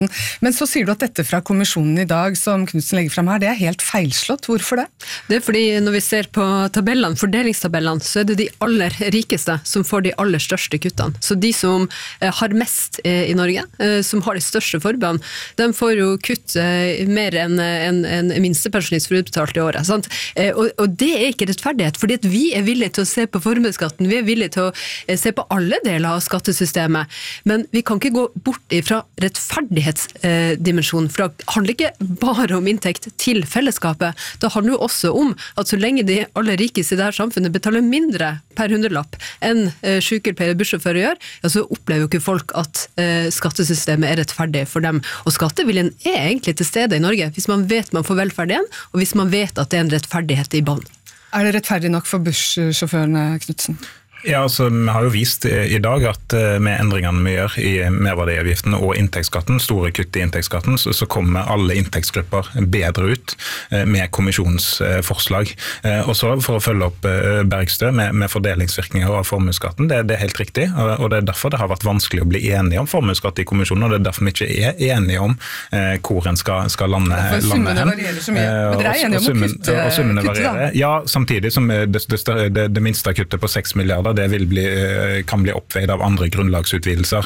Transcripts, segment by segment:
Men så sier du at dette fra kommisjonen I dag, som Knudsen legger frem her, det helt feilslått. Hvorfor det? Det fordi når vi ser på tabellene, fordelingstabellene, så det de aller rikeste som får de aller største kuttene. Så de som har mest I Norge, som har de største formuene, de får jo kutt mer enn minstepensjonist for utbetalt I året. Sant? Og det ikke rettferdighet, fordi at vi villige til å se på formuesskatten, vi villige til å se på alle deler av skattesystemet, men vi kan ikke gå bort ifra rettferdighetsdimensjonen, for det handler ikke bare om inntekt til fellesskapet, det handler jo også om at så lenge de aller rikeste I dette samfunnet betaler mindre per hundrelapp enn sykepleiere og bussjåfører gjør, ja, så opplever jo ikke folk at skattesystemet rettferdig for dem. Og skatteviljen egentlig til stede I Norge, hvis man vet man får velferd igjen, og hvis man vet at det en rettferdighet I bånd. Det rettferdig nok for bussjåførene, Knudsen? Ja, altså, vi har jo vist I dag at med endringene vi gjør I merverdiavgiften og inntektsskatten, store kutt I inntektsskatten, så kommer alle inntektsgrupper bedre ut med kommisjonens forslag. Og så for å følge opp Bergstø med fordelingsvirkninger av formuesskatten, det helt riktig, og det derfor det har vært vanskelig å bli enige om formuesskatt I kommisjonen, og det derfor vi ikke enige om hvor en skal lande hen. Summene varierer så mye, men dere enige om å kutte da? Ja, samtidig som det minste kuttet på 6 milliarder, det kan bli oppveid av andre grunnlagsutvidelser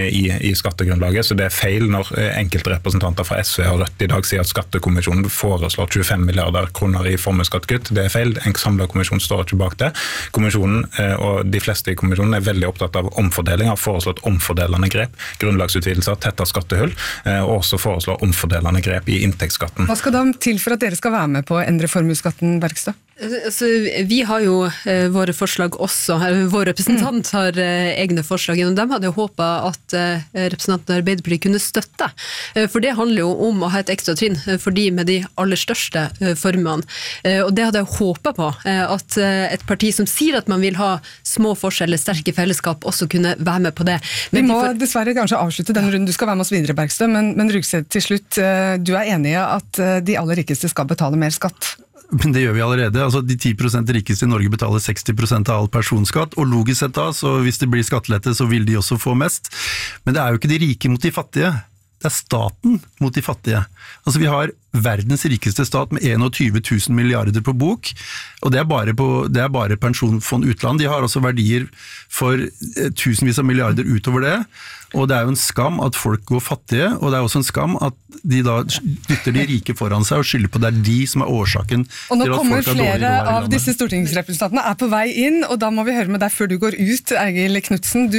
I skattegrunnlaget, så det feil når enkelte representanter fra SV og Rødt I dag sier at skattekommisjonen foreslår 25 milliarder kroner I formuesskattekutt. Det feil, en samlet kommisjon står ikke bak det. Kommisjonen og de fleste I kommisjonen veldig opptatt av omfordeling, har foreslått omfordelende grep, grunnlagsutvidelser, tettere skattehull, og også foreslår omfordelende grep I inntektsskatten. Hva skal da til for at dere skal være med på å endre formuesskatten, Bergstø? Altså, vi har jo våre forslag også, vår representant har egne forslag, og dem hadde jeg håpet at representanten Arbeiderpartiet kunne støtte, for det handler jo om å ha et ekstra trinn for de med de aller største formuene, og det hadde jeg håpet på, at et parti som sier at man vil ha små forskjeller, sterke fellesskap, også kunne være med på det. Men vi må dessverre kanskje avslutte denne runden, du skal være med oss videre, Bergstø, men Rugseth til slutt, du enig I at de aller rikeste skal betale mer skatt? Men det gjør vi allerede. Altså, de 10% rikeste I Norge betaler 60% av all personskatt, og logisk sett da, så hvis det blir skattelette, så vil de også få mest. Men det jo ikke de rike mot de fattige. Det staten mot de fattige. Altså, vi har verdens rikeste stat med 21 000 milliarder på bok, og det bare pensjonsfond utland. De har også verdier for tusenvis av milliarder utover det, og det jo en skam at folk går fattige, og det også en skam at de da dytter de rike foran seg og skylder på det de som årsaken til at folk har dårlig råd I landet. Og nå kommer flere av disse stortingsrepresentantene på vei inn, og da må vi høre med deg før du går ut, Eigil Knudsen. Du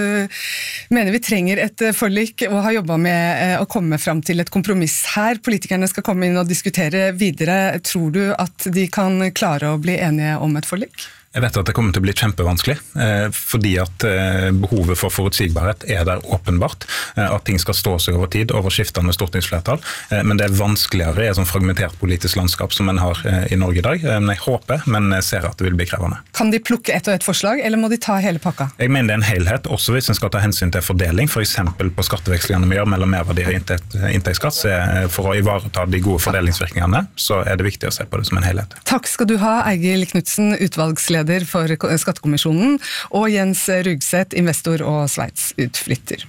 mener vi trenger et forlik og har jobbet med å komme fram til et kompromiss her. Politikerne skal komme inn og diskutere videre. Tror du at de kan klare å bli enige om et forlik? Jeg vet at det kommer til å bli kjempevanskelig, fordi at behovet for forutsigbarhet der åpenbart, at ting skal stå seg over tid, over skiftende stortingsflertall, men det vanskeligere I et sånn fragmentert politisk landskap som en har I Norge I dag. Jeg håper, men jeg ser at det vil bli krevende. Kan de plukke ett og ett forslag, eller må de ta hele pakka? Jeg mener det en helhet, også hvis en skal ta hensyn til fordeling, for eksempel på skattevekslingene vi gjør mellom merverdi og inntektsskatt, for å ivareta de gode fordelingsvirkningene, så det viktig å se på det som en helhet. Takk skal du ha, Eigil Knudsen, utvalgsleder for Skattekommisjonen, og Jens Rugseth, investor og Sveits-utflytter.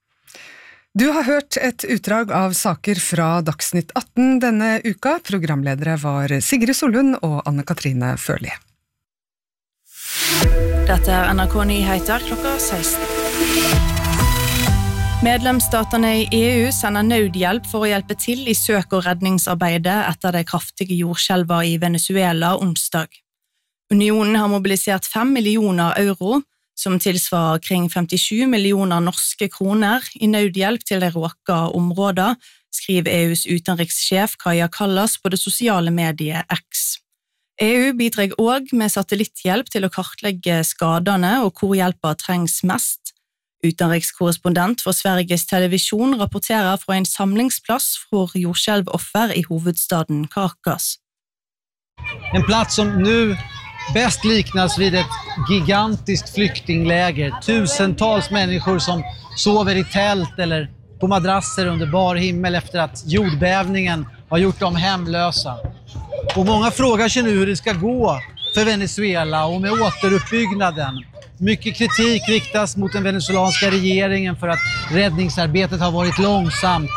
Du har hørt et utdrag av saker fra Dagsnytt 18 denne uka. Programledere var Sigrid Solund og Anne-Katrine Førli. Dette NRK Nyheter klokka 16. Medlemsstatene I EU sender nødhjelp for å hjelpe til I søk- og redningsarbeidet etter det kraftige jordskjelvet I Venezuela onsdag. Unionen har mobilisert 5 millioner euro, som tilsvarer kring 57 millioner norske kroner, I nødhjelp til de råka områder, skriver EUs utenrikssjef Kaja Kallas på det sosiale mediet X. EU bidrar også med satellitthjelp til å kartlegge skadene og hvor hjelpa trengs mest. Utenrikskorrespondent for Sveriges Television rapporterer fra en samlingsplass for jordskjelvoffer I hovedstaden Caracas. En plats som nu bäst liknas vid ett gigantiskt flyktingläger. Tusentals människor som sover I tält eller på madrasser under bar himmel efter att jordbävningen har gjort dem hemlösa. Och många frågar sig nu hur det ska gå för Venezuela och med återuppbyggnaden. Mycket kritik riktas mot den venezuelanska regeringen för att räddningsarbetet har varit långsamt.